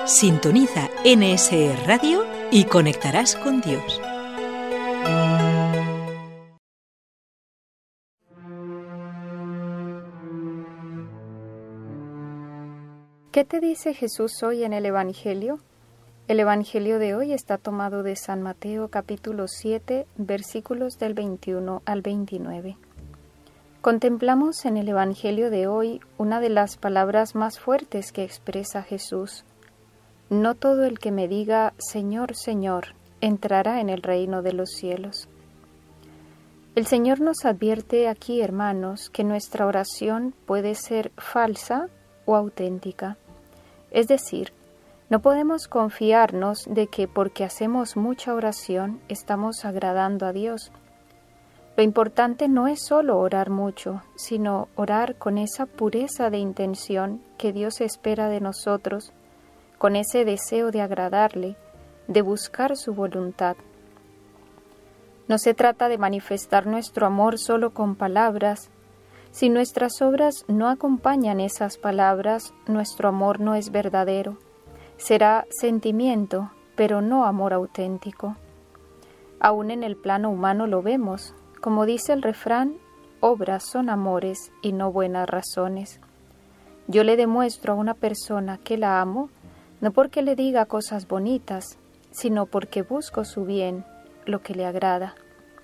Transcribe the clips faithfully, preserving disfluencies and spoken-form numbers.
Sintoniza N S E Radio y conectarás con Dios. ¿Qué te dice Jesús hoy en el Evangelio? El Evangelio de hoy está tomado de San Mateo capítulo siete, versículos del veintiuno al veintinueve. Contemplamos en el Evangelio de hoy una de las palabras más fuertes que expresa Jesús. No todo el que me diga Señor, Señor, entrará en el reino de los cielos. El Señor nos advierte aquí, hermanos, que nuestra oración puede ser falsa o auténtica. Es decir, no podemos confiarnos de que porque hacemos mucha oración estamos agradando a Dios. Lo importante no es solo orar mucho, sino orar con esa pureza de intención que Dios espera de nosotros, con ese deseo de agradarle, de buscar su voluntad. No se trata de manifestar nuestro amor solo con palabras. Si nuestras obras no acompañan esas palabras, nuestro amor no es verdadero. Será sentimiento, pero no amor auténtico. Aún en el plano humano lo vemos. Como dice el refrán, obras son amores y no buenas razones. Yo le demuestro a una persona que la amo, no porque le diga cosas bonitas, sino porque busco su bien, lo que le agrada.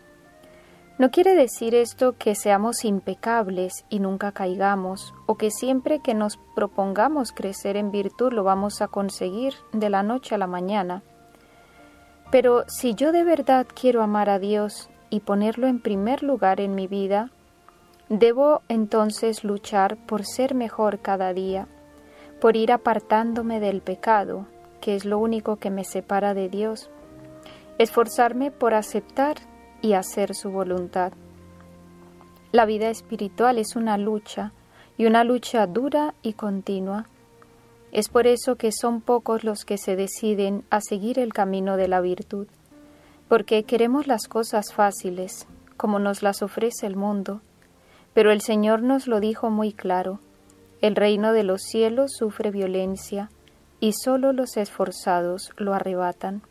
No quiere decir esto que seamos impecables y nunca caigamos, o que siempre que nos propongamos crecer en virtud lo vamos a conseguir de la noche a la mañana. Pero si yo de verdad quiero amar a Dios y ponerlo en primer lugar en mi vida, debo entonces luchar por ser mejor cada día, por ir apartándome del pecado, que es lo único que me separa de Dios, esforzarme por aceptar y hacer su voluntad. La vida espiritual es una lucha, y una lucha dura y continua. Es por eso que son pocos los que se deciden a seguir el camino de la virtud, porque queremos las cosas fáciles, como nos las ofrece el mundo, pero el Señor nos lo dijo muy claro: el reino de los cielos sufre violencia, y solo los esforzados lo arrebatan.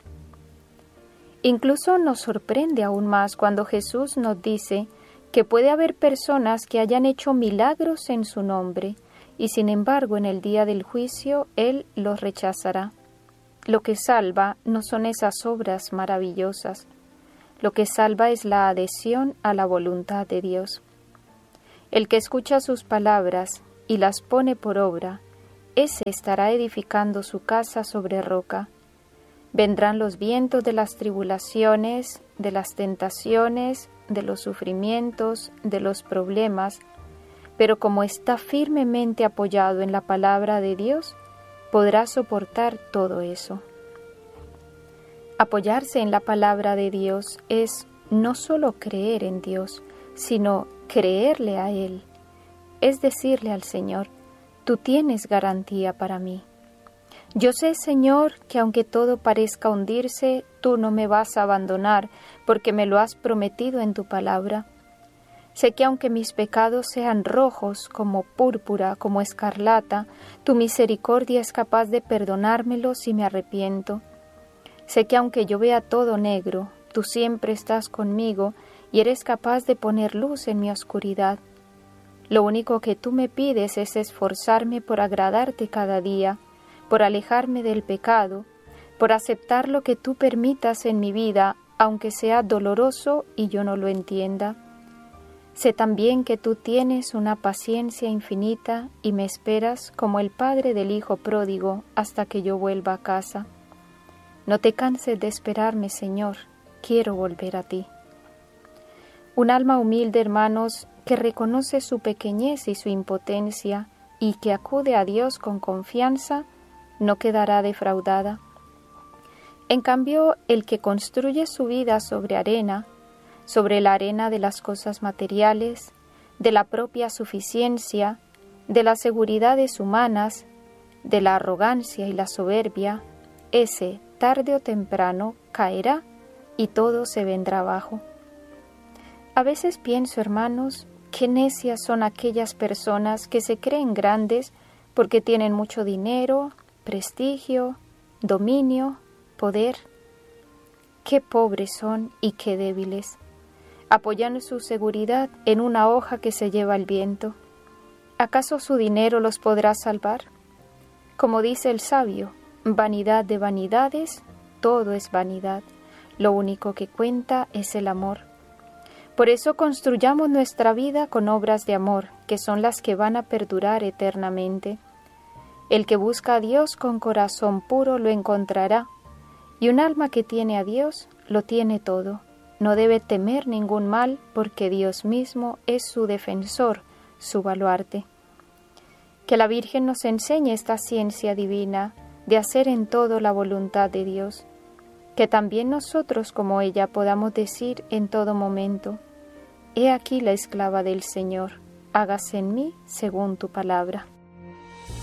Incluso nos sorprende aún más cuando Jesús nos dice que puede haber personas que hayan hecho milagros en su nombre y sin embargo en el día del juicio Él los rechazará. Lo que salva no son esas obras maravillosas. Lo que salva es la adhesión a la voluntad de Dios. El que escucha sus palabras y las pone por obra, ese estará edificando su casa sobre roca. Vendrán los vientos de las tribulaciones, de las tentaciones, de los sufrimientos, de los problemas, pero como está firmemente apoyado en la palabra de Dios, podrá soportar todo eso. Apoyarse en la palabra de Dios es no solo creer en Dios, sino creerle a Él. Es decirle al Señor: tú tienes garantía para mí. Yo sé, Señor, que aunque todo parezca hundirse, tú no me vas a abandonar, porque me lo has prometido en tu palabra. Sé que aunque mis pecados sean rojos como púrpura, como escarlata, tu misericordia es capaz de perdonármelo si me arrepiento. Sé que aunque yo vea todo negro, tú siempre estás conmigo y eres capaz de poner luz en mi oscuridad. Lo único que tú me pides es esforzarme por agradarte cada día, por alejarme del pecado, por aceptar lo que tú permitas en mi vida, aunque sea doloroso y yo no lo entienda. Sé también que tú tienes una paciencia infinita y me esperas como el padre del hijo pródigo hasta que yo vuelva a casa. No te canses de esperarme, Señor, quiero volver a ti. Un alma humilde, hermanos, que reconoce su pequeñez y su impotencia y que acude a Dios con confianza, no quedará defraudada. En cambio, el que construye su vida sobre arena, sobre la arena de las cosas materiales, de la propia suficiencia, de las seguridades humanas, de la arrogancia y la soberbia, ese, tarde o temprano, caerá y todo se vendrá abajo. A veces pienso, hermanos, qué necias son aquellas personas que se creen grandes porque tienen mucho dinero, prestigio, dominio, poder. Qué pobres son y qué débiles. Apoyan su seguridad en una hoja que se lleva el viento. ¿Acaso su dinero los podrá salvar? Como dice el sabio, vanidad de vanidades, todo es vanidad. Lo único que cuenta es el amor. Por eso construyamos nuestra vida con obras de amor, que son las que van a perdurar eternamente. El que busca a Dios con corazón puro lo encontrará, y un alma que tiene a Dios lo tiene todo. No debe temer ningún mal, porque Dios mismo es su defensor, su baluarte. Que la Virgen nos enseñe esta ciencia divina de hacer en todo la voluntad de Dios. Que también nosotros, como ella, podamos decir en todo momento: He aquí la esclava del Señor, hágase en mí según tu palabra.